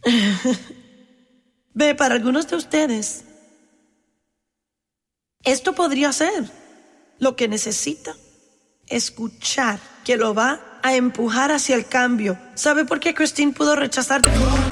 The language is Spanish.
Ve, para algunos de ustedes, esto podría ser lo que necesita escuchar, que lo va a empujar hacia el cambio. ¿Sabe por qué Christine pudo rechazarte?